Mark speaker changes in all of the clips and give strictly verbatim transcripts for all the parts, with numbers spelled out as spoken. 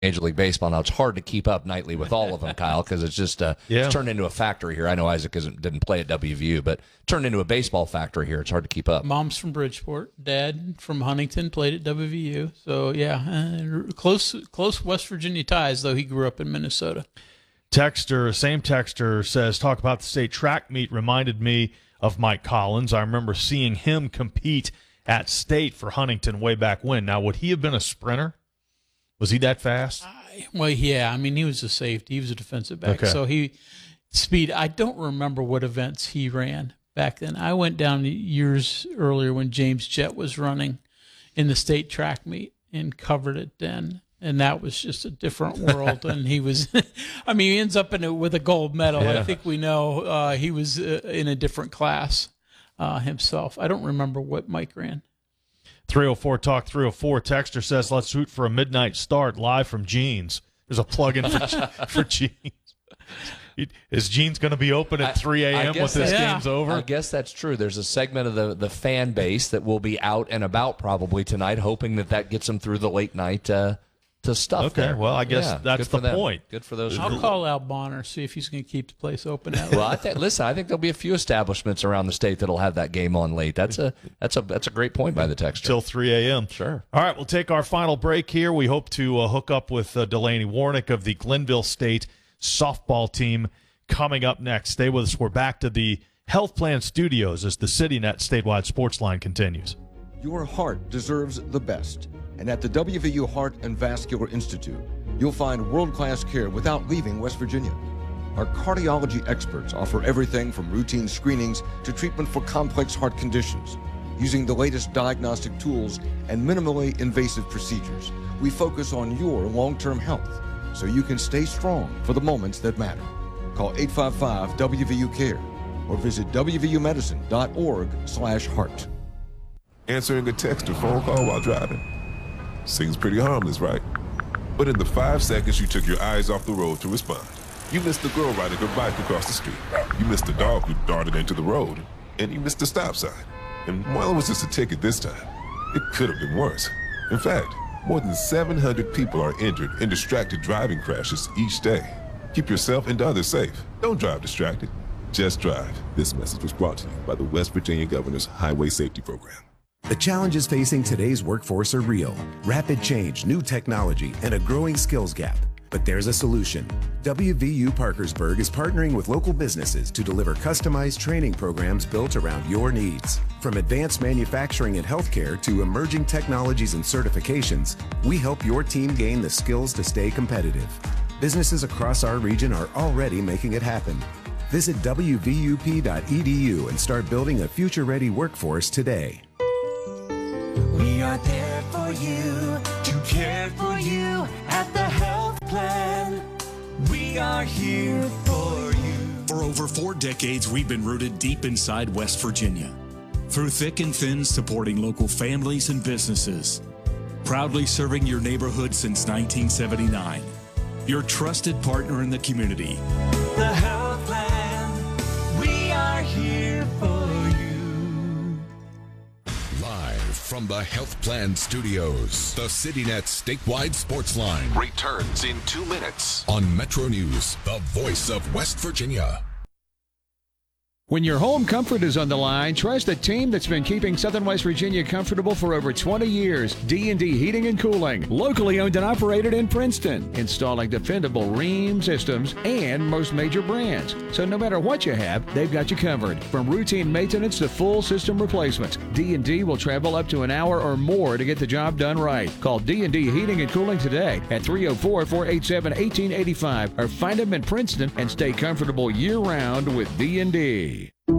Speaker 1: Major League Baseball. Now, it's hard to keep up nightly with all of them, Kyle, because it's just uh, yeah. it's turned into a factory here. I know Isaac isn't, didn't play at W V U, but turned into a baseball factory here. It's hard to keep up.
Speaker 2: Mom's from Bridgeport. Dad from Huntington, played at W V U. So, yeah, uh, close close West Virginia ties, though he grew up in Minnesota.
Speaker 3: Texter, same texter says, talk about the state track meet reminded me of Mike Collins. I remember seeing him compete at state for Huntington way back when. Now, would he have been a sprinter? Was he that fast?
Speaker 2: I, well, yeah. I mean, he was a safety. He was a defensive back.
Speaker 3: Okay.
Speaker 2: So he speed. I don't remember what events he ran back then. I went down years earlier when James Jett was running in the state track meet and covered it then. And that was just a different world. And he was, I mean, he ends up in it with a gold medal.
Speaker 3: Yeah.
Speaker 2: I think we know uh, he was uh, in a different class uh, himself. I don't remember what Mike ran.
Speaker 3: three oh four Talk three oh four texter says, let's shoot for a midnight start live from Jeans. There's a plug-in for, for Jeans. Is Jeans going to be open at three a.m. when this
Speaker 2: yeah.
Speaker 3: game's over?
Speaker 1: I guess that's true. There's a segment of the, the fan base that will be out and about probably tonight, hoping that that gets them through the late night uh, to stuff
Speaker 3: Okay,
Speaker 1: there.
Speaker 3: well, I guess
Speaker 1: yeah,
Speaker 3: that's the
Speaker 1: them.
Speaker 3: point.
Speaker 1: Good for those.
Speaker 2: I'll call Al Bonner, see if he's going to keep the place open. That
Speaker 1: well, I think. Listen, I think there'll be a few establishments around the state that'll have that game on late. That's a that's a that's a great point by the texter.
Speaker 3: Till three a.m.
Speaker 1: Sure.
Speaker 3: All right, we'll take our final break here. We hope to uh, hook up with uh, Delaney Warnick of the Glenville State softball team coming up next. Stay with us. We're back to the Health Plan Studios as the CityNet statewide sports line continues.
Speaker 4: Your heart deserves the best. And at the W V U Heart and Vascular Institute, you'll find world-class care without leaving West Virginia. Our cardiology experts offer everything from routine screenings to treatment for complex heart conditions. Using the latest diagnostic tools and minimally invasive procedures, we focus on your long-term health so you can stay strong for the moments that matter. Call eight five five W V U care or visit w v u medicine dot org slash heart.
Speaker 5: Answering a text or phone call while driving. Seems pretty harmless, right? But in the five seconds you took your eyes off the road to respond, you missed the girl riding her bike across the street. You missed the dog who darted into the road. And you missed the stop sign. And while it was just a ticket this time, it could have been worse. In fact, more than seven hundred people are injured in distracted driving crashes each day. Keep yourself and others safe. Don't drive distracted. Just drive. This message was brought to you by the West Virginia Governor's Highway Safety Program.
Speaker 6: The challenges facing today's workforce are real. Rapid change, new technology, and a growing skills gap. But there's a solution. W V U Parkersburg is partnering with local businesses to deliver customized training programs built around your needs. From advanced manufacturing and healthcare to emerging technologies and certifications, we help your team gain the skills to stay competitive. Businesses across our region are already making it happen. Visit w v u p dot e d u and start building a future-ready workforce today.
Speaker 7: We are there for you, to care for you at the Health Plan. We are here for you.
Speaker 8: For over four decades, we've been rooted deep inside West Virginia. Through thick and thin, supporting local families and businesses. Proudly serving your neighborhood since nineteen seventy-nine. Your trusted partner in the community.
Speaker 7: The Health Plan. We are here for you.
Speaker 9: Live from the Health Plan Studios, the CityNet statewide sports line
Speaker 10: returns in two minutes
Speaker 9: on Metro News, the voice of West Virginia.
Speaker 11: When your home comfort is on the line, trust the team that's been keeping Southern West Virginia comfortable for over twenty years. D and D Heating and Cooling, locally owned and operated in Princeton, installing dependable Rheem systems and most major brands. So no matter what you have, they've got you covered. From routine maintenance to full system replacements, D and D will travel up to an hour or more to get the job done right. Call D and D Heating and Cooling today at three oh four, four eight seven, one eight eight five or find them in Princeton and stay comfortable year-round with D and D.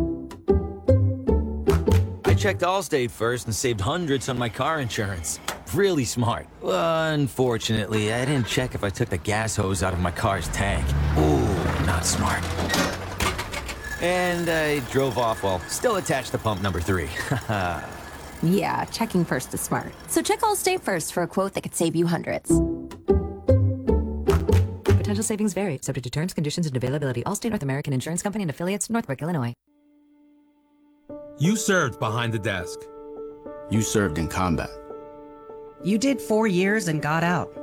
Speaker 12: I checked Allstate first and saved hundreds on my car insurance. Really smart. Unfortunately, I didn't check if I took the gas hose out of my car's tank. Ooh, not smart. And I drove off while still attached to pump number three.
Speaker 13: Yeah, checking first is smart. So check Allstate first for a quote that could save you hundreds.
Speaker 14: Potential savings vary, subject to terms, conditions, and availability. Allstate North American Insurance Company and affiliates, Northbrook, Illinois.
Speaker 15: You served behind the desk.
Speaker 16: You served in combat.
Speaker 17: You did four years and got out.